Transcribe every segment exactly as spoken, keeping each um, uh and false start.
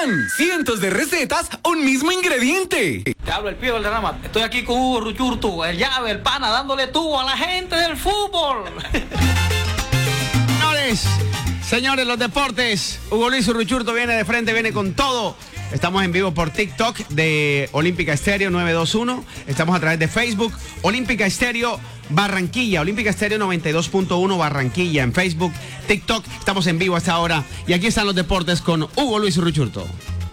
¡Pum! Cientos de recetas, un mismo ingrediente. Te hablo el Pío del Rama. Estoy aquí con Hugo Ruchurtu, el llave, el pana, dándole tubo a la gente del fútbol. Señores, señores, los deportes. Hugo Luis Ruchurtu viene de frente, viene con todo. Estamos en vivo por TikTok de Olímpica Estéreo nueve dos uno. Estamos a través de Facebook, Olímpica Estéreo Barranquilla, Olímpica Estéreo noventa y dos punto uno Barranquilla en Facebook, TikTok. Estamos en vivo hasta ahora. Y aquí están los deportes con Hugo Luis Ruchurtu.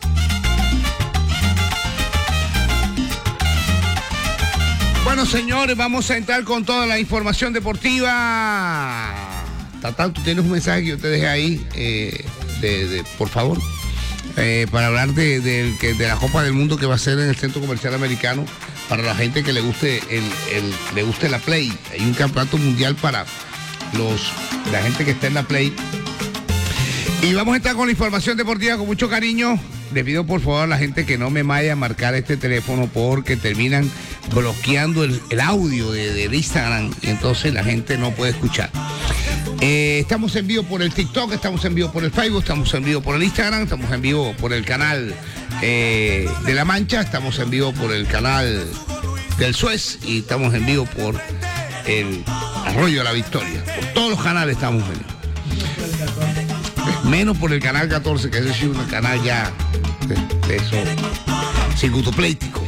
Bueno, señores, vamos a entrar con toda la información deportiva. Tatán, tú tienes un mensaje que yo te dejé ahí, eh, de, de, por favor, eh, para hablar de, de, de, de la Copa del Mundo que va a ser en el Centro Comercial Americano para la gente que le guste el, el le guste la Play. Hay un campeonato mundial para los la gente que está en la Play. Y vamos a entrar con la información deportiva con mucho cariño. Le pido por favor a la gente que no me vaya a marcar este teléfono porque terminan bloqueando el, el audio de, de Instagram y entonces la gente no puede escuchar. Eh, estamos en vivo por el TikTok, estamos en vivo por el Facebook, estamos en vivo por el Instagram, estamos en vivo por el canal eh, de La Mancha, estamos en vivo por el canal del Suez y estamos en vivo por el Arroyo de la Victoria. Por todos los canales estamos en vivo. Menos por el canal catorce, que ese es un canal ya de, de eso circutopléitico.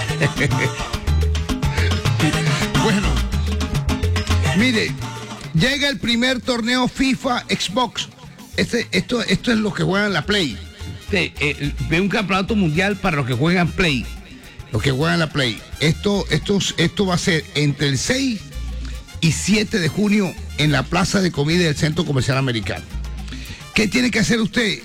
Bueno, mire, llega el primer torneo FIFA Xbox. Este, esto, esto es lo que juegan la Play. Ve eh, eh, un campeonato mundial para los que juegan Play. Los que juegan la Play. Esto, esto, esto va a ser entre el seis y siete de junio en la Plaza de Comida del Centro Comercial Americano. ¿Qué tiene que hacer usted?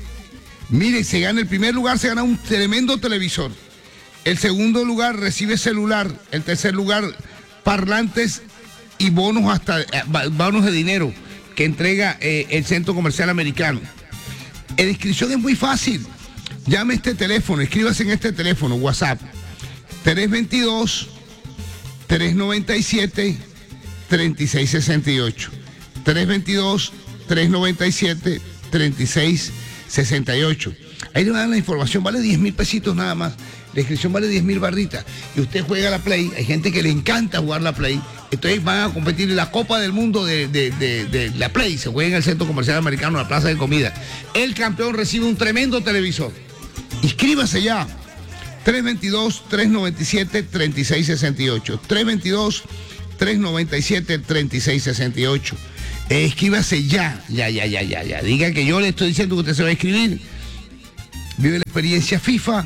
Mire, se gana el primer lugar, se gana un tremendo televisor. El segundo lugar recibe celular. El tercer lugar, parlantes y bonos hasta eh, bonos de dinero que entrega eh, el Centro Comercial Americano. La inscripción es muy fácil. Llame a este teléfono, escríbase en este teléfono, WhatsApp, tres dos dos, tres nueve siete, tres seis seis ocho. tres dos dos, tres nueve siete, tres seis seis ocho. Ahí le van a dar la información, vale diez mil pesitos nada más. La inscripción vale diez mil barritas. Y usted juega la Play, hay gente que le encanta jugar la Play. Entonces van a competir en la Copa del Mundo de, de, de, de la Play. Se juega en el Centro Comercial Americano, en la Plaza de Comida. El campeón recibe un tremendo televisor. Inscríbase ya. tres dos dos, tres nueve siete, tres seis seis ocho. tres dos dos, tres nueve siete, tres seis seis ocho. Eh, escríbase ya, ya, ya, ya, ya, ya. Diga que yo le estoy diciendo que usted se va a escribir. Vive la experiencia FIFA.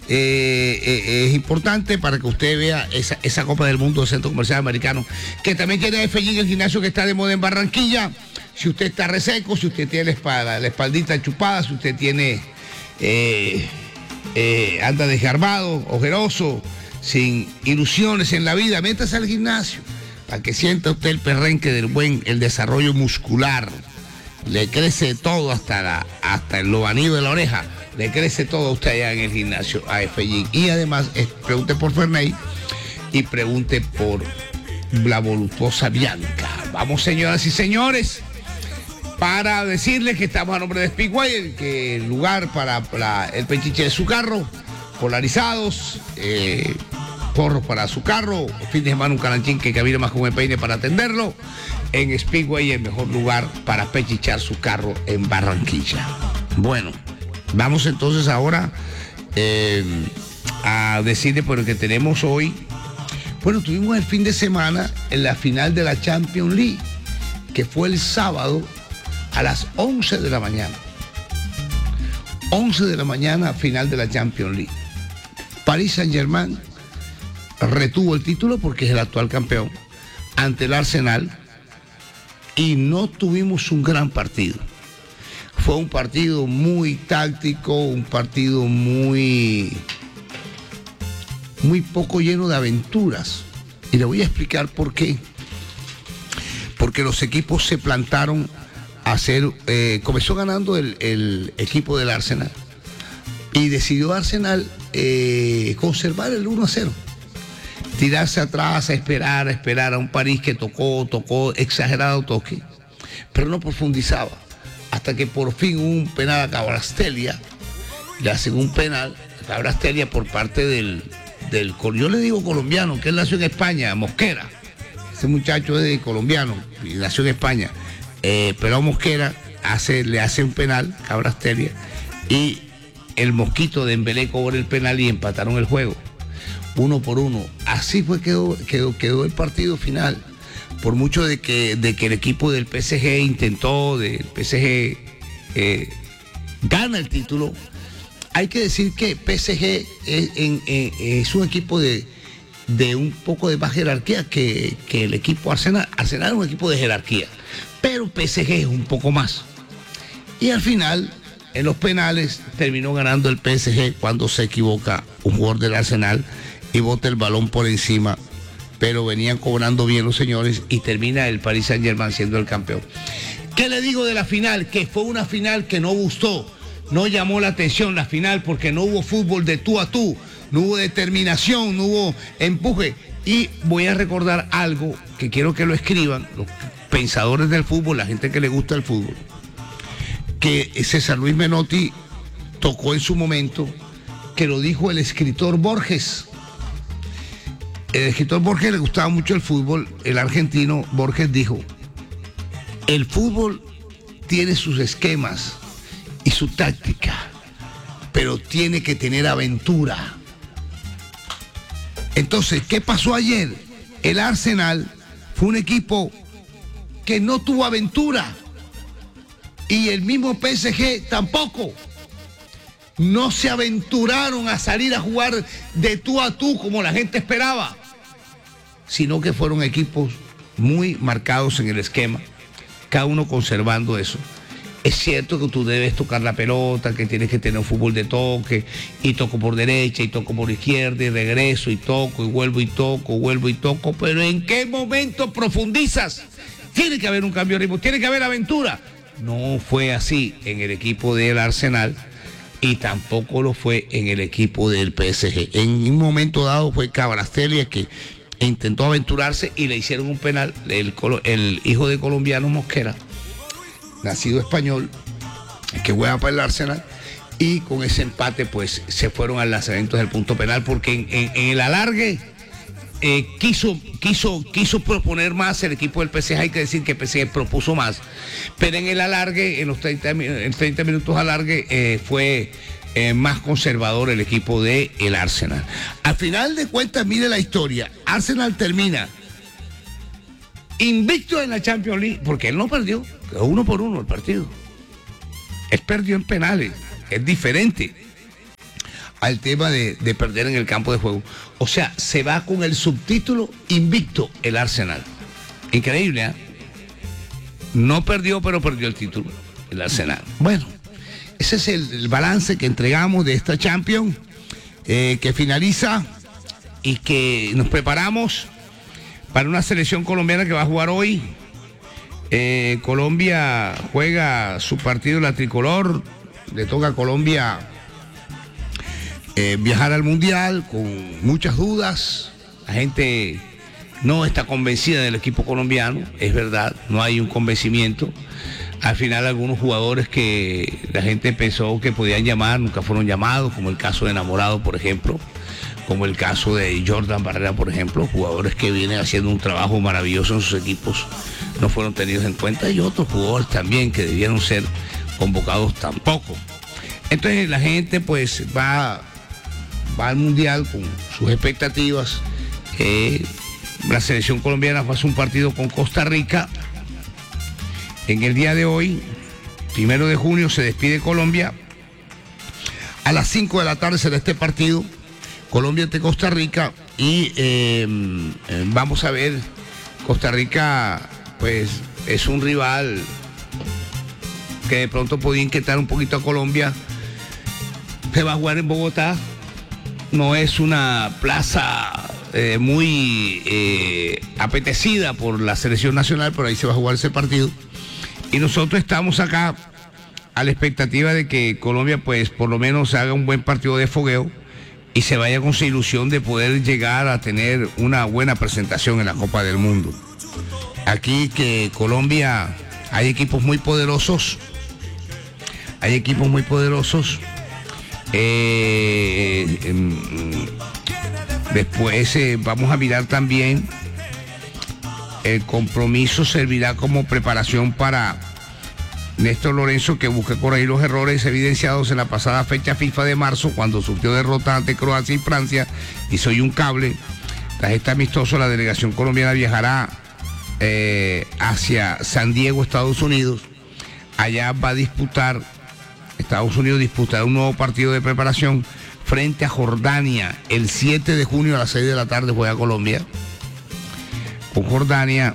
Eh, eh, es importante para que usted vea esa, esa Copa del Mundo del Centro Comercial Americano, que también tiene F G, el gimnasio que está de moda en Barranquilla. Si usted está reseco, si usted tiene la, espalda, la espaldita chupada, si usted tiene eh, eh, anda desgarbado, ojeroso, sin ilusiones en la vida, métase al gimnasio para que sienta usted el perrenque del buen, el desarrollo muscular. Le crece todo hasta, la, hasta el lobanillo de la oreja. Le crece todo a usted allá en el gimnasio A F G. Y además, eh, pregunte por Ferney y pregunte por la voluptuosa Bianca. Vamos, señoras y señores, para decirles que estamos a nombre de Speedway, que el lugar para, para el pechiche de su carro, polarizados, eh, porros para su carro, fin de semana un calanchín que camine más con el peine para atenderlo. En Speedway, el mejor lugar para pechichar su carro en Barranquilla. Bueno, vamos entonces ahora eh, a decirle por lo que tenemos hoy. Bueno, tuvimos el fin de semana en la final de la Champions League, que fue el sábado a las once de la mañana. once de la mañana, final de la Champions League. Paris Saint-Germain retuvo el título porque es el actual campeón ante el Arsenal y no tuvimos un gran partido. Fue un partido muy táctico, un partido muy, muy poco lleno de aventuras. Y le voy a explicar por qué. Porque los equipos se plantaron a hacer, eh, comenzó ganando el, el equipo del Arsenal y decidió Arsenal eh, conservar el uno a cero. Tirarse atrás, a esperar, a esperar a un París que tocó, tocó, exagerado toque, pero no profundizaba. Hasta que por fin hubo un penal a Kvaratskhelia le hacen un penal a Cabrastella por parte del, del, yo le digo colombiano, que él nació en España, Mosquera. Ese muchacho es de colombiano y nació en España. Eh, pero Mosquera hace, le hace un penal, Cabrastella, y el Mosquito de Dembélé cobra el penal y empataron el juego. Uno por uno. Así fue quedó, quedó, quedó el partido final. Por mucho de que, de que el equipo del P S G intentó, del P S G eh, gana el título, hay que decir que P S G es, en, en, es un equipo de, de un poco de más jerarquía que, que el equipo Arsenal. Arsenal es un equipo de jerarquía, pero P S G es un poco más. Y al final, en los penales, terminó ganando el P S G cuando se equivoca un jugador del Arsenal y bota el balón por encima, pero venían cobrando bien los señores y termina el Paris Saint-Germain siendo el campeón. ¿Qué le digo de la final? Que fue una final que no gustó, no llamó la atención la final porque no hubo fútbol de tú a tú, no hubo determinación, no hubo empuje. Y voy a recordar algo que quiero que lo escriban los pensadores del fútbol, la gente que le gusta el fútbol, que César Luis Menotti tocó en su momento, que lo dijo el escritor Borges. El escritor Borges le gustaba mucho el fútbol, el argentino Borges dijo: el fútbol tiene sus esquemas y su táctica, pero tiene que tener aventura. Entonces, ¿qué pasó ayer? El Arsenal fue un equipo que no tuvo aventura y el mismo P S G tampoco. No se aventuraron a salir a jugar de tú a tú como la gente esperaba, sino que fueron equipos muy marcados en el esquema, cada uno conservando eso. Es cierto que tú debes tocar la pelota, que tienes que tener un fútbol de toque, y toco por derecha, y toco por izquierda, y regreso, y toco, y vuelvo, y toco, vuelvo, y toco, pero ¿en qué momento profundizas? Tiene que haber un cambio de ritmo, tiene que haber aventura. No fue así en el equipo del Arsenal, y tampoco lo fue en el equipo del P S G. En un momento dado fue Cabrastella que intentó aventurarse y le hicieron un penal, el, el hijo de colombiano Mosquera, nacido español, que juega para el Arsenal, y con ese empate pues se fueron al lanzamiento del punto penal, porque en, en, en el alargue eh, quiso, quiso, quiso proponer más el equipo del P S G. Hay que decir que el P S G propuso más, pero en el alargue, en los treinta, en treinta minutos alargue, eh, fue eh, más conservador el equipo de el Arsenal. Al final de cuentas, mire la historia, Arsenal termina invicto en la Champions League, porque él no perdió, quedó uno por uno el partido. Él perdió en penales, es diferente al tema de, de perder en el campo de juego. O sea, se va con el subtítulo invicto el Arsenal. Increíble, ¿eh? No perdió, pero perdió el título, el Arsenal. Bueno, ese es el, el balance que entregamos de esta Champions, eh, que finaliza y que nos preparamos para una selección colombiana que va a jugar hoy. Eh, Colombia juega su partido, la tricolor. Le toca a Colombia eh, viajar al Mundial con muchas dudas. La gente no está convencida del equipo colombiano, es verdad, no hay un convencimiento. Al final algunos jugadores que la gente pensó que podían llamar, nunca fueron llamados, como el caso de Enamorado, por ejemplo, como el caso de Jordan Barrera, por ejemplo, jugadores que vienen haciendo un trabajo maravilloso en sus equipos, no fueron tenidos en cuenta, y otros jugadores también que debieron ser convocados tampoco. Entonces la gente pues va, va al Mundial con sus expectativas. Eh, la selección colombiana hace un partido con Costa Rica. En el día de hoy, primero de junio, se despide Colombia. A las cinco de la tarde será este partido, Colombia ante Costa Rica, y eh, vamos a ver, Costa Rica pues es un rival que de pronto podía inquietar un poquito a Colombia. Se va a jugar en Bogotá, no es una plaza eh, muy eh, apetecida por la selección nacional, pero ahí se va a jugar ese partido. Y nosotros estamos acá a la expectativa de que Colombia pues por lo menos haga un buen partido de fogueo y se vaya con su ilusión de poder llegar a tener una buena presentación en la Copa del Mundo. Aquí que Colombia, hay equipos muy poderosos, hay equipos muy poderosos Eh, eh, después eh, vamos a mirar también, el compromiso servirá como preparación para Néstor Lorenzo, que busca corregir los errores evidenciados en la pasada fecha FIFA de marzo, cuando sufrió derrota ante Croacia y Francia y soy un cable. Tras este amistoso, la delegación colombiana viajará eh, hacia San Diego, Estados Unidos. Allá va a disputar, Estados Unidos disputará un nuevo partido de preparación frente a Jordania. El siete de junio a las seis de la tarde juega Colombia con Jordania.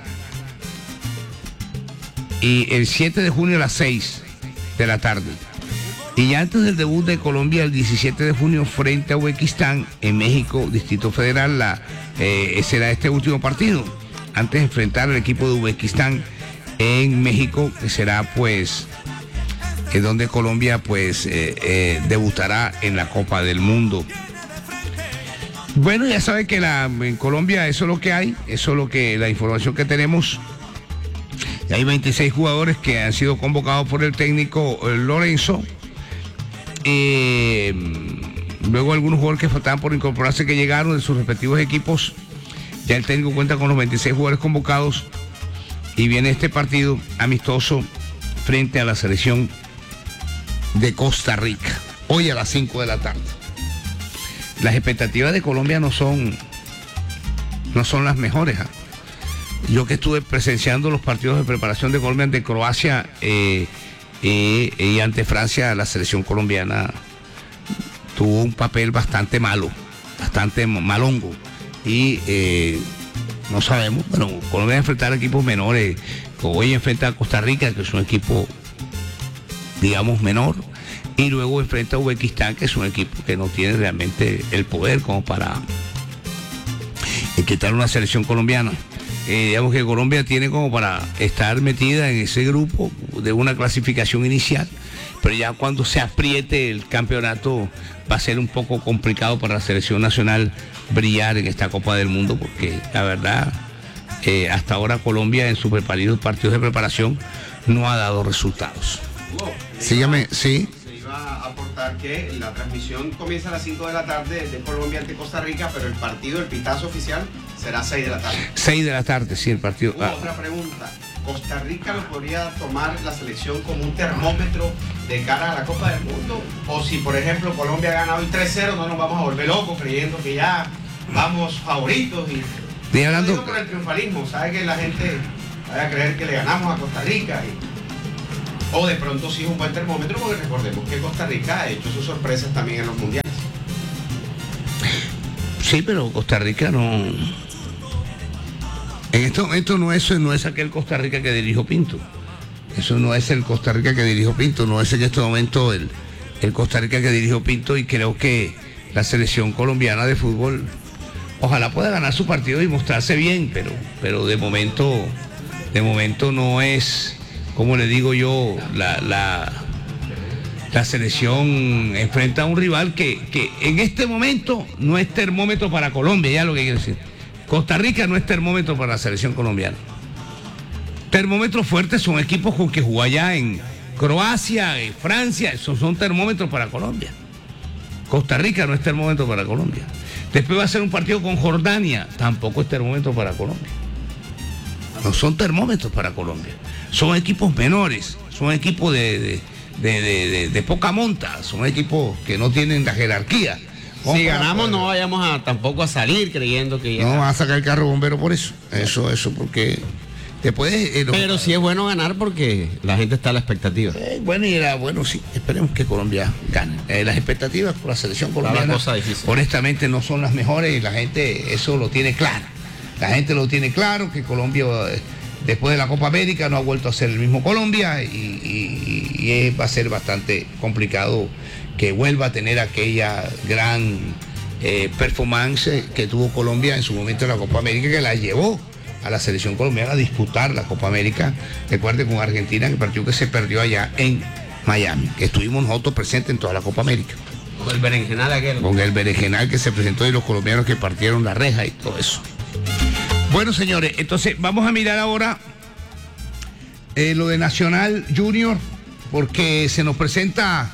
Y el siete de junio a las seis de la tarde. Y ya antes del debut de Colombia, el diecisiete de junio, frente a Uzbekistán, en México, Distrito Federal, la, eh, será este último partido. Antes de enfrentar al equipo de Uzbekistán en México, que será pues, es donde Colombia pues eh, eh, debutará en la Copa del Mundo. Bueno, ya sabe que la, en Colombia eso es lo que hay, eso es lo que, la información que tenemos. Hay veintiséis jugadores que han sido convocados por el técnico Lorenzo. Eh, luego algunos jugadores que faltaban por incorporarse que llegaron de sus respectivos equipos. Ya el técnico cuenta con los veintiséis jugadores convocados. Y viene este partido amistoso frente a la selección de Costa Rica. Hoy a las cinco de la tarde. Las expectativas de Colombia no son, no son las mejores, ¿eh? Yo que estuve presenciando los partidos de preparación de Colombia ante Croacia eh, eh, y ante Francia, la selección colombiana tuvo un papel bastante malo, bastante malongo. Y eh, no sabemos, bueno, Colombia va a enfrentar equipos menores. Hoy enfrenta a Costa Rica, que es un equipo, digamos, menor. Y luego enfrenta a Uzbekistán, que es un equipo que no tiene realmente el poder como para quitar una selección colombiana. Eh, digamos que Colombia tiene como para estar metida en ese grupo de una clasificación inicial, pero ya cuando se apriete el campeonato va a ser un poco complicado para la selección nacional brillar en esta Copa del Mundo, porque la verdad eh, hasta ahora Colombia en sus partidos, partidos de preparación no ha dado resultados. Wow. Sígame, sí. Se iba a aportar que la transmisión comienza a las cinco de la tarde de Colombia ante Costa Rica, pero el partido, el pitazo oficial, será seis de la tarde. seis de la tarde, sí, el partido. Uh, ah. Otra pregunta. ¿Costa Rica lo podría tomar la selección como un termómetro de cara a la Copa del Mundo? O si, por ejemplo, Colombia gana hoy tres cero, no nos vamos a volver locos creyendo que ya vamos favoritos. Y hablando... digo por el triunfalismo, ¿sabe? Que la gente vaya a creer que le ganamos a Costa Rica. Y... O de pronto sí es un buen termómetro, porque recordemos que Costa Rica ha hecho sus sorpresas también en los mundiales. Sí, pero Costa Rica no... En este momento no es, no es aquel Costa Rica que dirigió Pinto. Eso no es el Costa Rica que dirigió Pinto, no es en este momento el, el Costa Rica que dirigió Pinto, y creo que la selección colombiana de fútbol ojalá pueda ganar su partido y mostrarse bien, pero, pero de momento, de momento no es, como le digo yo, la, la, la selección enfrenta a un rival que, que en este momento no es termómetro para Colombia, ya lo que quiero decir. Costa Rica no es termómetro para la selección colombiana. Termómetros fuertes son equipos con que jugó allá en Croacia, en Francia, esos son termómetros para Colombia. Costa Rica no es termómetro para Colombia. Después va a ser un partido con Jordania, tampoco es termómetro para Colombia. No son termómetros para Colombia. Son equipos menores, son equipos de, de, de, de, de, de poca monta, son equipos que no tienen la jerarquía. Si ganamos no vayamos a tampoco a salir creyendo que ya... No vas a sacar el carro bombero por eso. Eso, eso, porque después... Eh, lo... Pero sí es bueno ganar porque la gente está a la expectativa. Eh, bueno, y era bueno, sí. Esperemos que Colombia gane. Eh, las expectativas por la selección colombiana, cosa difícil, honestamente, no son las mejores, y la gente eso lo tiene claro. La gente lo tiene claro, que Colombia, eh, después de la Copa América, no ha vuelto a ser el mismo Colombia, y, y, y, y va a ser bastante complicado que vuelva a tener aquella gran eh, performance que tuvo Colombia en su momento en la Copa América, que la llevó a la selección colombiana a disputar la Copa América. Recuerde, con Argentina, el partido que se perdió allá en Miami, que estuvimos nosotros presentes en toda la Copa América. Con el berenjenal aquel. Con el berenjenal que se presentó, y los colombianos que partieron la reja y todo eso. Bueno, señores, entonces vamos a mirar ahora eh, lo de Nacional Junior, porque se nos presenta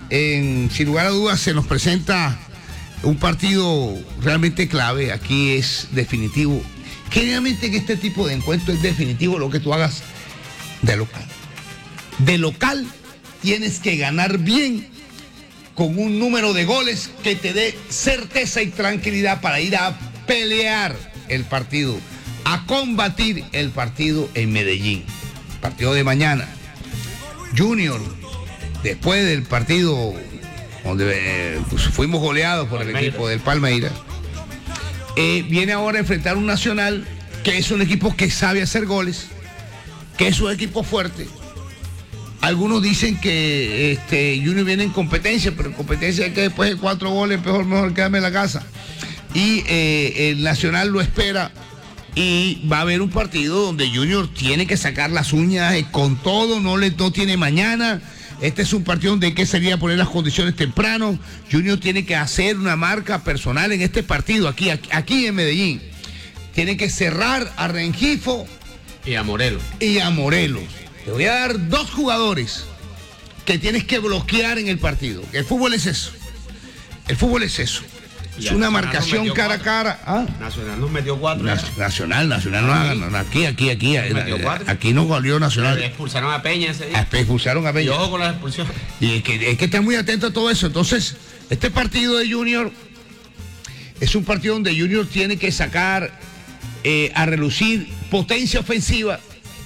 en, sin lugar a dudas se nos presenta un partido realmente clave. Aquí es definitivo. Generalmente en este tipo de encuentro es definitivo lo que tú hagas de local. De local tienes que ganar bien con un número de goles que te dé certeza y tranquilidad para ir a pelear el partido, a combatir el partido en Medellín. Partido de mañana. Junior, después del partido donde eh, pues fuimos goleados por Palmeiras. El equipo del Palmeiras, eh, viene ahora a enfrentar un Nacional que es un equipo que sabe hacer goles, que es un equipo fuerte. Algunos dicen que este, Junior viene en competencia, pero en competencia es que después de cuatro goles, mejor, mejor quedarme en la casa. Y eh, el Nacional lo espera y va a haber un partido donde Junior tiene que sacar las uñas eh, con todo, no, le, no tiene mañana. Este es un partido donde hay que salir a poner las condiciones temprano. Junior tiene que hacer una marca personal en este partido, aquí, aquí, aquí en Medellín. Tiene que cerrar a Rengifo y a Morelos. Y a Morelos. Te voy a dar dos jugadores que tienes que bloquear en el partido. El fútbol es eso. El fútbol es eso. Es una marcación cara a cara. ¿Ah? Nacional nos metió cuatro. Nacional, Nacional no hagan. Aquí, aquí, aquí. Aquí no goleó Nacional. Expulsaron a Peña ese día. Expulsaron a Peña. Y ojo con la expulsión. Y es que, es que estar muy atento a todo eso. Entonces, este partido de Junior es un partido donde Junior tiene que sacar eh, a relucir potencia ofensiva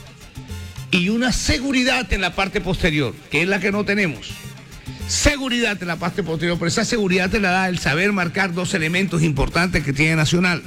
y una seguridad en la parte posterior, que es la que no tenemos. Seguridad en la parte posterior, pero esa seguridad te la da el saber marcar dos elementos importantes que tiene Nacional.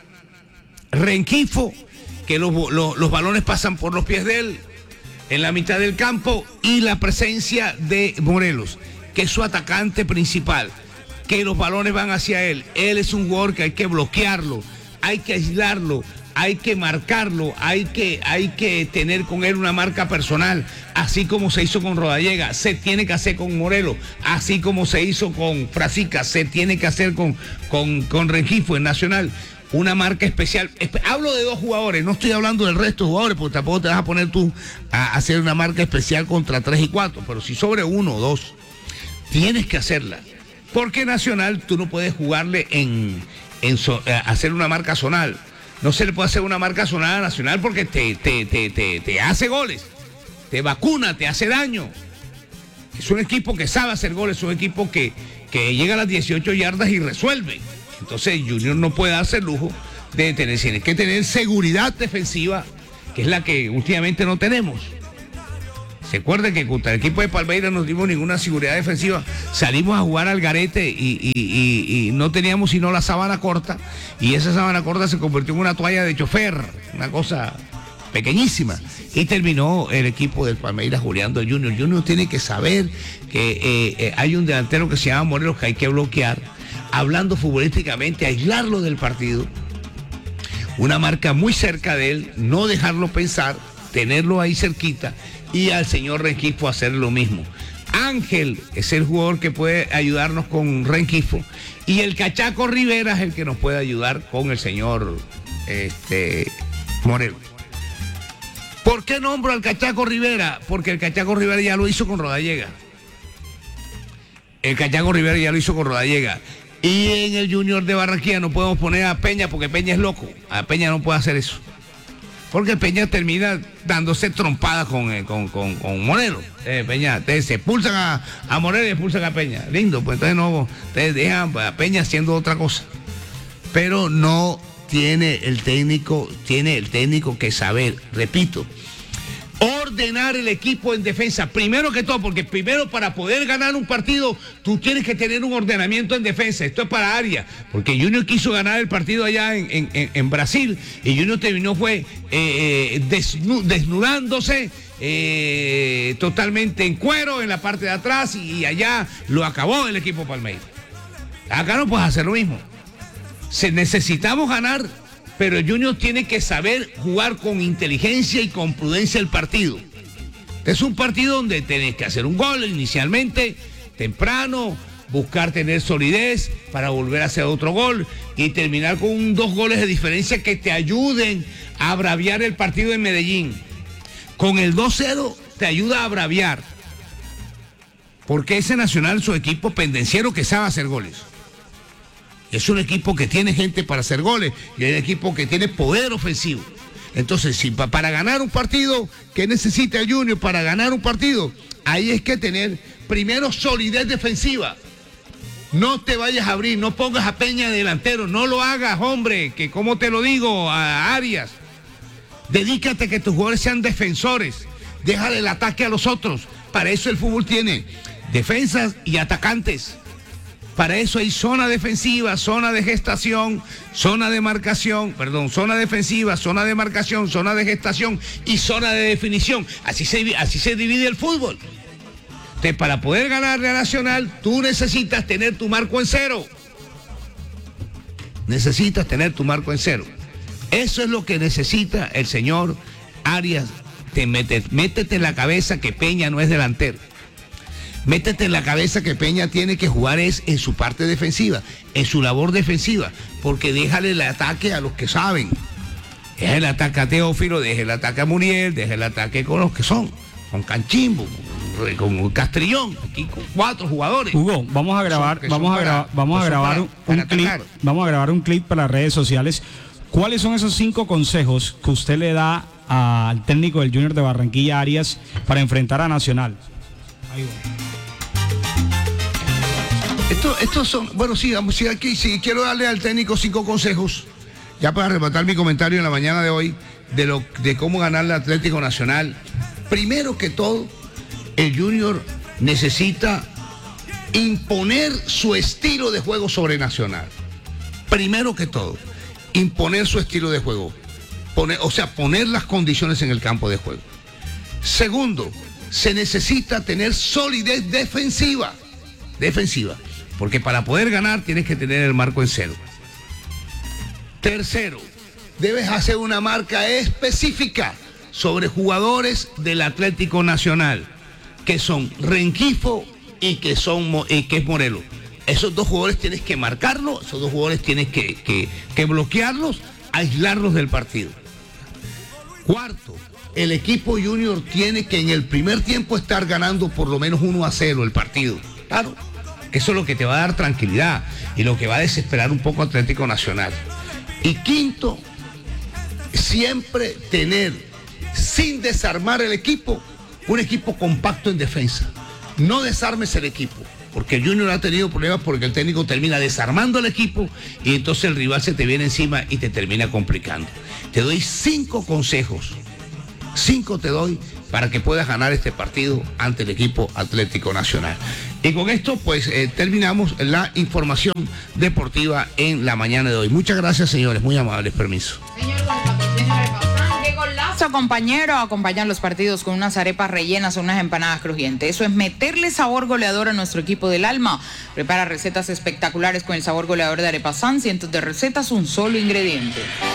Rengifo, que los, los, los balones pasan por los pies de él en la mitad del campo, y la presencia de Morelos, que es su atacante principal, que los balones van hacia él. Él es un jugador que hay que bloquearlo, hay que aislarlo, hay que marcarlo, hay que, hay que tener con él una marca personal, así como se hizo con Rodallega, se tiene que hacer con Morelos, así como se hizo con Frasica, se tiene que hacer con, con, con Rengifo en Nacional, una marca especial. Hablo de dos jugadores, no estoy hablando del resto de jugadores, porque tampoco te vas a poner tú a hacer una marca especial contra tres y cuatro, pero si sobre uno o dos, tienes que hacerla, porque Nacional tú no puedes jugarle en, en so, hacer una marca zonal. No se le puede hacer una marca zonal a Nacional porque te, te, te, te, te hace goles, te vacuna, te hace daño. Es un equipo que sabe hacer goles, es un equipo que, que llega a las dieciocho yardas y resuelve. Entonces Junior no puede darse el lujo de tener, tiene que tener seguridad defensiva, que es la que últimamente no tenemos. Se acuerdan que contra el equipo de Palmeiras no dimos ninguna seguridad defensiva. Salimos a jugar al garete y, y, y, y no teníamos sino la sábana corta. Y esa sábana corta se convirtió en una toalla de chofer, una cosa pequeñísima. Y terminó el equipo del Palmeiras goleando al Junior. Junior tiene que saber que eh, eh, hay un delantero que se llama Morelos que hay que bloquear. Hablando futbolísticamente, aislarlo del partido. Una marca muy cerca de él, no dejarlo pensar, tenerlo ahí cerquita. Y al señor Rengifo hacer lo mismo. Ángel es el jugador que puede ayudarnos con Rengifo, y el Cachaco Rivera es el que nos puede ayudar con el señor este, Morelos. ¿Por qué nombro al Cachaco Rivera? Porque el Cachaco Rivera ya lo hizo con Rodallega. El Cachaco Rivera ya lo hizo con Rodallega. Y en el Junior de Barranquilla no podemos poner a Peña porque Peña es loco. A Peña no puede hacer eso. Porque Peña termina dándose trompadas con, eh, con, con, con Morelos. Eh, Peña, te, se expulsan a, a Morelos y expulsan a Peña. Lindo, pues entonces no, te dejan a Peña haciendo otra cosa. Pero no tiene el técnico, tiene el técnico que saber, repito, ordenar el equipo en defensa, primero que todo, porque primero para poder ganar un partido, tú tienes que tener un ordenamiento en defensa. Esto es para Arias, porque Junior quiso ganar el partido allá en, en, en Brasil, y Junior terminó fue eh, desnu, desnudándose eh, totalmente en cuero en la parte de atrás, y allá lo acabó el equipo Palmeiras. Acá no puedes hacer lo mismo. Se, necesitamos ganar, pero Junior tiene que saber jugar con inteligencia y con prudencia el partido. Es un partido donde tenés que hacer un gol inicialmente, temprano, buscar tener solidez para volver a hacer otro gol y terminar con un, dos goles de diferencia que te ayuden a braviar el partido en Medellín. Con el dos cero te ayuda a braviar. Porque ese Nacional es un equipo pendenciero que sabe hacer goles. Es un equipo que tiene gente para hacer goles y es un equipo que tiene poder ofensivo. Entonces, si pa, para ganar un partido, ¿qué necesita el Junior para ganar un partido? Ahí es que tener primero solidez defensiva. No te vayas a abrir, no pongas a Peña de delantero, no lo hagas, hombre, que como te lo digo, a Arias. Dedícate a que tus jugadores sean defensores. Déjale el ataque a los otros. Para eso el fútbol tiene defensas y atacantes. Para eso hay zona defensiva, zona de gestación, zona de marcación, perdón, zona defensiva, zona de marcación, zona de gestación y zona de definición. Así se, así se divide el fútbol. Entonces, para poder ganarle a Nacional, tú necesitas tener tu marco en cero. Necesitas tener tu marco en cero. Eso es lo que necesita el señor Arias. Te mete, métete en la cabeza que Peña no es delantero. Métete en la cabeza que Peña tiene que jugar es en su parte defensiva, en su labor defensiva, porque déjale el ataque a los que saben. Deja el ataque a Teófilo, deja el ataque a Muriel, deja el ataque con los que son, con Canchimbo, con Castrillón, aquí con cuatro jugadores. Hugo, vamos a grabar, son, vamos a grabar, vamos a grabar un, un clip, vamos a grabar un clip para las redes sociales. ¿Cuáles son esos cinco consejos que usted le da al técnico del Junior de Barranquilla, Arias, para enfrentar a Nacional? Ahí va. Esto, estos son, bueno, sí, vamos, sí, aquí, sí, quiero darle al técnico cinco consejos, ya para rematar mi comentario en la mañana de hoy, de, lo, de cómo ganar el Atlético Nacional. Primero que todo, el Junior necesita imponer su estilo de juego sobre Nacional. Primero que todo, imponer su estilo de juego, poner, o sea, poner las condiciones en el campo de juego. Segundo, se necesita tener solidez defensiva, defensiva. Porque para poder ganar tienes que tener el marco en cero. Tercero, debes hacer una marca específica sobre jugadores del Atlético Nacional, que son Rengifo y que, son, y que es Morelos. Esos dos jugadores tienes que marcarlos, esos dos jugadores tienes que, que, que bloquearlos, aislarlos del partido. Cuarto, el equipo Junior tiene que en el primer tiempo estar ganando por lo menos uno a cero el partido. Claro. Que eso es lo que te va a dar tranquilidad y lo que va a desesperar un poco Atlético Nacional. Y quinto, siempre tener, sin desarmar el equipo, un equipo compacto en defensa. No desarmes el equipo, porque el Junior ha tenido problemas porque el técnico termina desarmando el equipo y entonces el rival se te viene encima y te termina complicando. Te doy cinco consejos, cinco te doy para que puedas ganar este partido ante el equipo Atlético Nacional. Y con esto, pues, eh, terminamos la información deportiva en la mañana de hoy. Muchas gracias, señores. Muy amables. Permiso. Señor, con el patrocinio de Repausan, qué golazo, compañero. Acompañan los partidos con unas arepas rellenas o unas empanadas crujientes. Eso es meterle sabor goleador a nuestro equipo del alma. Prepara recetas espectaculares con el sabor goleador de Arepasan. Cientos de recetas, un solo ingrediente.